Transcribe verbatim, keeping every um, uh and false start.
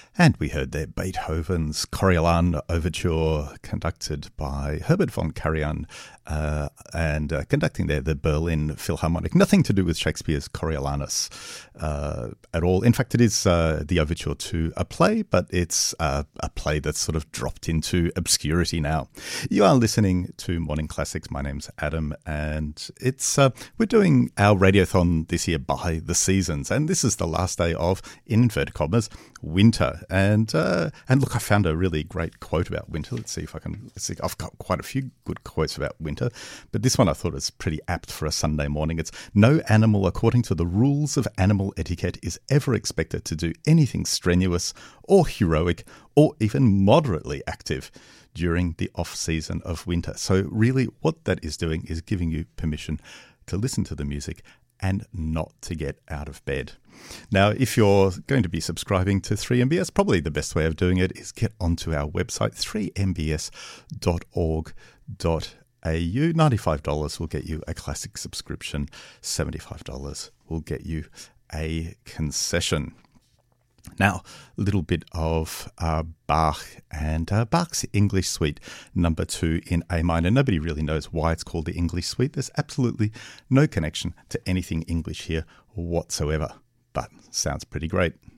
And we heard there Beethoven's Coriolan Overture, conducted by Herbert von Karajan, uh, and uh, conducting there the Berlin Philharmonic. Nothing to do with Shakespeare's Coriolanus uh, at all. In fact, it is uh, the overture to a play, but it's uh, a play that's sort of dropped into obscurity now. You are listening to Morning Classics. My name's Adam, and it's uh, we're doing our radiothon this year by the seasons, and this is the last day of, in inverted commas, winter. And uh, and look, I found a really great quote about winter. Let's see if I can. Let's see. I've got quite a few good quotes about winter, but this one I thought is pretty apt for a Sunday morning. It's, no animal, according to the rules of animal etiquette, is ever expected to do anything strenuous or heroic or even moderately active during the off-season of winter. So really what that is doing is giving you permission to listen to the music and not to get out of bed. Now, if you're going to be subscribing to three M B S, probably the best way of doing it is get onto our website, three m b s dot org dot a u. ninety-five dollars will get you a classic subscription. seventy-five dollars will get you a concession. Now, a little bit of uh, Bach and uh, Bach's English Suite number two in A minor. Nobody really knows why it's called the English Suite. There's absolutely no connection to anything English here whatsoever, but sounds pretty great.